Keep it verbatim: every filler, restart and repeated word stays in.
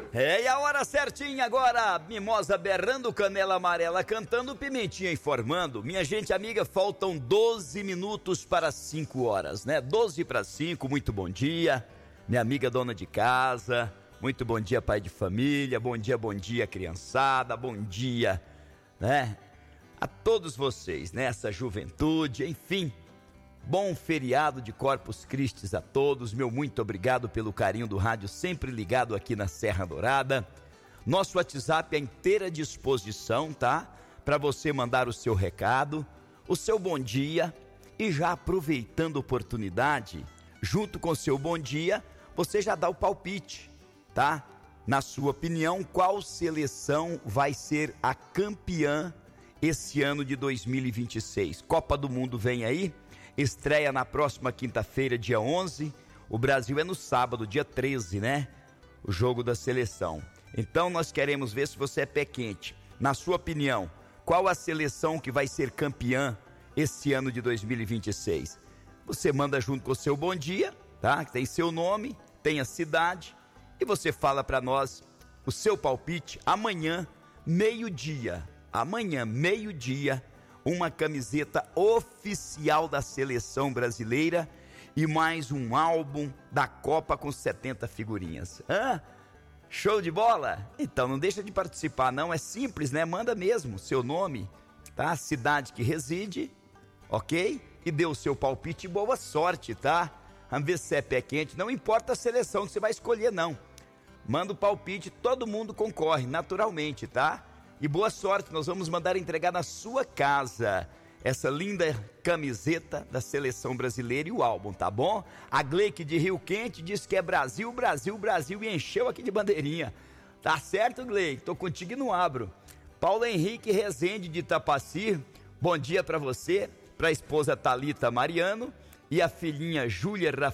É, e a hora certinha agora, Mimosa berrando, Canela Amarela cantando, Pimentinha informando. Minha gente amiga, faltam doze minutos para cinco horas, né? doze para cinco, muito bom dia. Minha amiga dona de casa, muito bom dia pai de família, bom dia, bom dia criançada, bom dia, né? A todos vocês, né? Essa juventude, enfim. Bom feriado de Corpus Christi a todos, meu muito obrigado pelo carinho do rádio, sempre ligado aqui na Serra Dourada. Nosso WhatsApp é à inteira disposição, tá? Para você mandar o seu recado, o seu bom dia e já aproveitando a oportunidade, junto com o seu bom dia, você já dá o palpite, tá? Na sua opinião, qual seleção vai ser a campeã esse ano de dois mil e vinte e seis? Copa do Mundo vem aí? Estreia na próxima quinta-feira, dia onze. O Brasil é no sábado, dia treze, né? O jogo da seleção. Então nós queremos ver se você é pé quente. Na sua opinião, qual a seleção que vai ser campeã esse ano de dois mil e vinte e seis? Você manda junto com o seu bom dia, tá? Que tem seu nome, tem a cidade, e você fala para nós o seu palpite. Amanhã, meio-dia. Amanhã, meio-dia. Uma camiseta oficial da seleção brasileira e mais um álbum da Copa com setenta figurinhas. Hã? Show de bola? Então não deixa de participar não, é simples, né? Manda mesmo seu nome, tá? Cidade que reside, ok? E dê o seu palpite, boa sorte, tá? Vamos ver se é pé quente, não importa a seleção que você vai escolher não. Manda o palpite, todo mundo concorre naturalmente, tá? E boa sorte, nós vamos mandar entregar na sua casa essa linda camiseta da seleção brasileira e o álbum, tá bom? A Gleique de Rio Quente diz que é Brasil, Brasil, Brasil e encheu aqui de bandeirinha. Tá certo, Gleique? Tô contigo e não abro. Paulo Henrique Rezende de Itapaci, bom dia pra você, pra esposa Thalita Mariano e a filhinha Júlia Rafael.